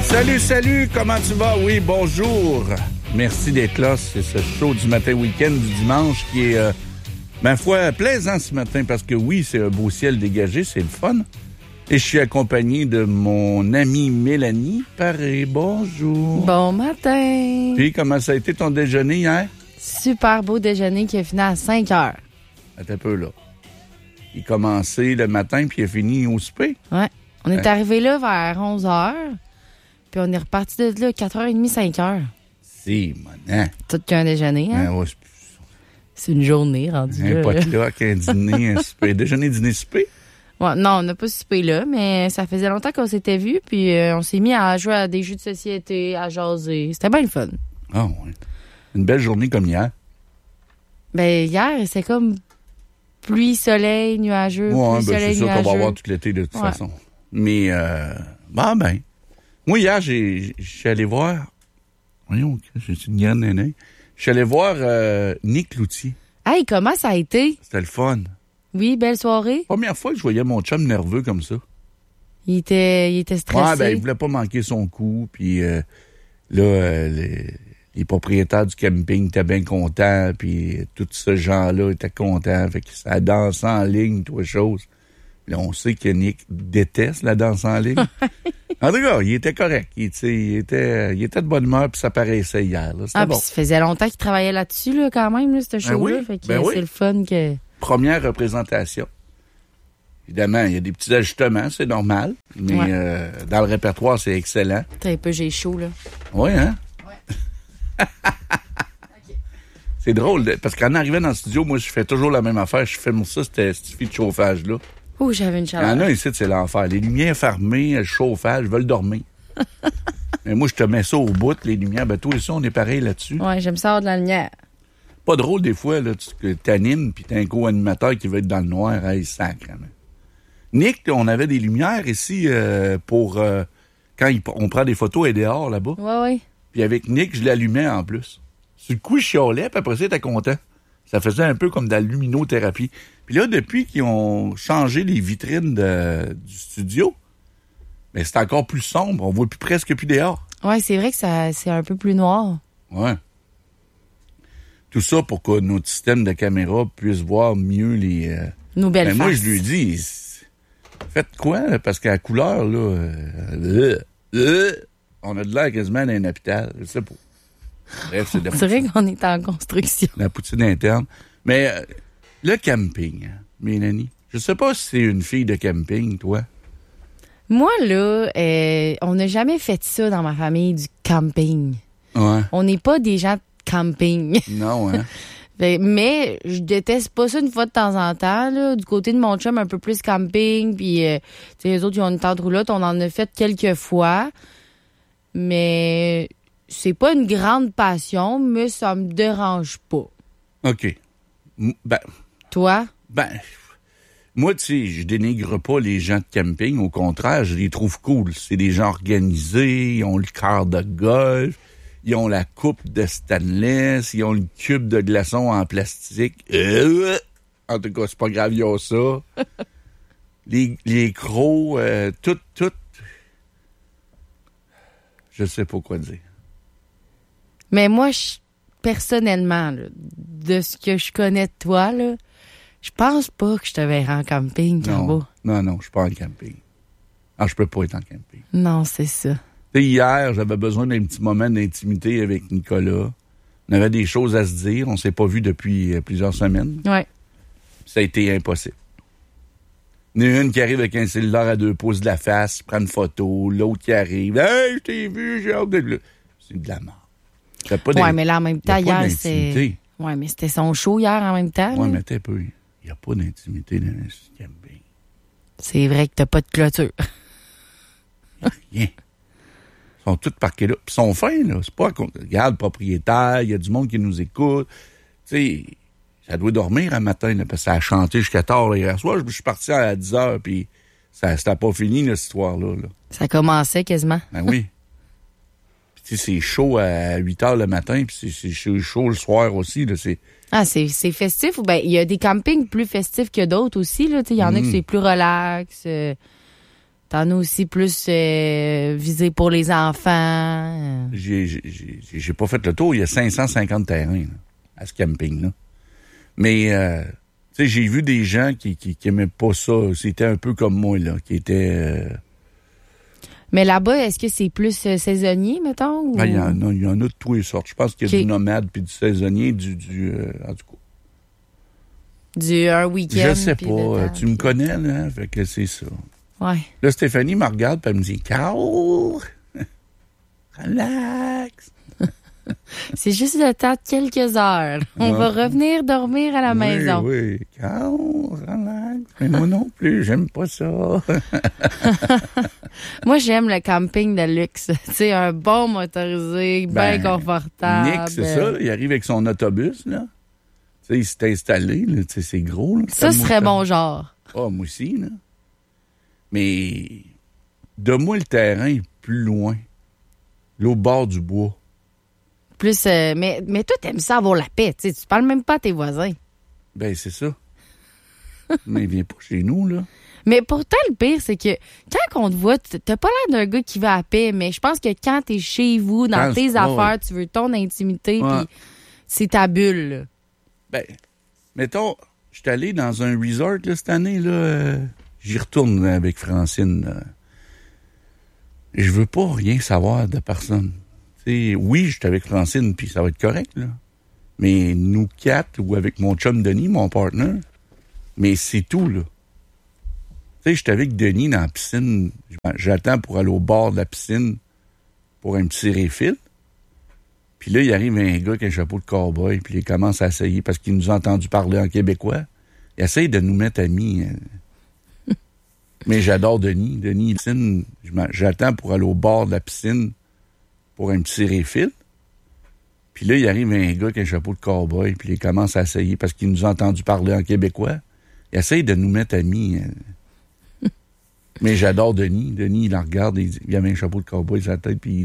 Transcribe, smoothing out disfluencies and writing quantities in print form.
Salut, comment tu vas? Oui, bonjour. Merci d'être là. C'est ce show du matin week-end du dimanche qui est, ma foi, plaisant ce matin parce que oui, c'est un beau ciel dégagé, c'est le fun. Et je suis accompagné de mon amie Mélanie Paré. Bonjour. Bon matin. Puis, comment ça a été ton déjeuner hier? Super beau déjeuner qui a fini à 5 heures. Attends un peu, là. Il a commencé le matin puis il a fini au souper? Ouais. On est arrivé là vers 11 heures. Puis on est reparti de là 4h30, 5h. C'est mon Tout qu'un déjeuner, hein? Ouais, c'est une journée rendue là. Un potluck, un dîner, un souper. Déjeuner, dîner, souper? Ouais, non, on n'a pas soupé là, mais ça faisait longtemps qu'on s'était vus, puis on s'est mis à jouer à des jeux de société, à jaser. C'était bien le fun. Ah ouais. Une belle journée comme hier. Ben hier, c'est comme pluie, soleil, nuageux, Ouais, pluie, soleil, c'est ça nuageux. qu'on va avoir tout l'été de toute façon. Mais, ben. Moi, hier, je suis allé voir... Voyons, j'ai une graine d'aîné. Je suis allé voir Nick Loutier. Hey, comment ça a été? C'était le fun. Oui, belle soirée. Première fois que je voyais mon chum nerveux comme ça. Il était stressé. Ouais, ben, il voulait pas manquer son coup. Puis les propriétaires du camping étaient bien contents. Puis tous ces gens-là étaient contents. Fait que ça dansait en ligne, toutes choses. Là, on sait que Nick déteste la danse en ligne. En tout cas, il était correct. Il était de bonne humeur, puis ça paraissait hier. Là. C'était bon. Puis ça faisait longtemps qu'il travaillait là-dessus, là, quand même, là, ce show-là. Oui, fait que oui. c'est le fun que... Première représentation. Évidemment, il y a des petits ajustements, c'est normal. Mais dans le répertoire, c'est excellent. T'as un peu, j'ai chaud, là. Oui, hein? Ouais. Okay. C'est drôle, parce qu'en arrivant dans le studio, moi, je fais toujours la même affaire. Je fais ça, cette fille de chauffage-là. Oh, j'avais une chaleur. Il y en a ici, c'est l'enfer. Les lumières fermées, le chauffage, veulent dormir. Mais moi, je te mets ça au bout, les lumières. Ben, toi aussi, on est pareil là-dessus. Ouais, j'aime ça avoir de la lumière. Pas drôle, des fois, là, tu t'animes, puis t'as un co-animateur qui veut être dans le noir. Hey, sacrément. Nick, on avait des lumières ici pour quand on prend des photos et dehors, là-bas. Ouais. Puis avec Nick, je l'allumais en plus. Sur le coup, je chialais, puis après ça, il était content. Ça faisait un peu comme de la luminothérapie. Puis là, depuis qu'ils ont changé les vitrines du studio, mais c'est encore plus sombre. On voit presque plus dehors. Ouais, c'est vrai que c'est un peu plus noir. Ouais. Tout ça pour que notre système de caméra puisse voir mieux les... Nos belles faces. Moi, je lui dis, faites quoi? Là? Parce qu'à la couleur, là... on a de l'air quasiment d'un hôpital. Je sais pas. Bref, c'est vrai qu'on est en construction. La poutine interne. Mais le camping, hein, Mélanie, je sais pas si c'est une fille de camping, toi. Moi, là, on n'a jamais fait ça dans ma famille, du camping. Ouais. On n'est pas des gens de camping. Non, hein? Mais je déteste pas ça une fois de temps en temps. Là. Du côté de mon chum, un peu plus camping. Puis, les autres, ils ont une tente roulotte. On en a fait quelques fois. Mais... c'est pas une grande passion, mais ça me dérange pas. OK. Ben... Toi? Ben... Moi, tu sais, je dénigre pas les gens de camping. Au contraire, je les trouve cool. C'est des gens organisés, ils ont le quart de golf, ils ont la coupe de stainless, ils ont le cube de glaçons en plastique. En tout cas, c'est pas grave, ils ont ça. les crocs, tout... Je sais pas quoi dire. Mais moi, personnellement, là, de ce que je connais de toi, là, je pense pas que je te verrai en camping, Cambo. Non, je suis pas en camping. Ah, je peux pas être en camping. Non, c'est ça. T'sais, hier, j'avais besoin d'un petit moment d'intimité avec Nicolas. On avait des choses à se dire. On s'est pas vu depuis plusieurs semaines. Ouais. Ça a été impossible. Il y en a une qui arrive avec un cellulaire à 2 pouces de la face, prend une photo. L'autre qui arrive. Hey, je t'ai vu, j'ai hâte de... C'est de la mort. Ouais, mais là, en même temps, hier, c'est... Ouais, mais c'était son show hier en même temps. Ouais, mais t'es peu. Il n'y a pas d'intimité dans un camping. C'est vrai que t'as pas de clôture. Rien. Ils sont tous parqués là. Puis ils sont fins, là. C'est pas... Regarde, propriétaire, il y a du monde qui nous écoute. Tu sais, ça doit dormir un matin, là, parce que ça a chanté jusqu'à tard, là, hier soir. Je suis parti à 10 h, puis c'était pas fini, là, cette histoire-là. Là. Ça commençait quasiment. Ben oui. Puis tu sais, c'est chaud à 8 h le matin, puis c'est chaud le soir aussi, là. C'est festif. Ben, il y a des campings plus festifs que d'autres aussi, là. Il y en a que c'est plus relax. T'en as aussi plus visé pour les enfants. J'ai pas fait le tour. Il y a 550 terrains là, à ce camping-là. Mais, tu sais, j'ai vu des gens qui aimaient pas ça. C'était un peu comme moi, là, qui étaient... Mais là-bas, est-ce que c'est plus saisonnier, mettons? Ou... Ben, il y en a de toutes les sortes. Je pense qu'il y a du nomade puis du saisonnier, en tout cas. Du un week-end. Je sais pas. Tu me connais, là? Fait que c'est ça. Ouais. Là, Stéphanie me regarde et elle me dit « Carl, relax. » C'est juste le temps de quelques heures. On va revenir dormir à la maison. Oui, Carl, relax. Mais moi non plus, j'aime pas ça. Moi, j'aime le camping de luxe. Tu sais, un bon motorisé, bien confortable. Nick, c'est ça. Il arrive avec son autobus, là. Tu sais, il s'est installé, là. Tu sais, c'est gros, là. Ça serait mon genre. Ah, moi aussi, là. Mais, donne-moi le terrain plus loin. Là, au bord du bois. Plus, mais toi, t'aimes ça avoir la paix. Tu parles même pas à tes voisins. Ben, c'est ça. Mais viens pas chez nous, là. Mais pourtant, le pire, c'est que quand on te voit, t'as pas l'air d'un gars qui va à paix, mais je pense que quand t'es chez vous, dans tes affaires, tu veux ton intimité, puis c'est ta bulle, là. Ben, mettons, je suis allé dans un resort, là, cette année, là. J'y retourne là, avec Francine, là. Je veux pas rien savoir de personne. T'sais, oui, je suis avec Francine, puis ça va être correct, là. Mais nous quatre, ou avec mon chum Denis, mon partner, mais c'est tout, là. Tu sais, j'étais avec Denis dans la piscine. J'attends pour aller au bord de la piscine pour un petit refill. Puis là, il arrive un gars qui a un chapeau de cow-boy, puis il commence à essayer parce qu'il nous a entendu parler en québécois. Il essaye de nous mettre amis. Mais j'adore Denis. Denis, piscine, j'attends pour aller au bord de la piscine pour un petit refill. Puis là, il arrive un gars qui a un chapeau de cow-boy, puis il commence à essayer parce qu'il nous a entendu parler en québécois. Il essaye de nous mettre amis. Mais j'adore Denis. Denis, il la regarde, il avait un chapeau de cow-boy sur la tête, puis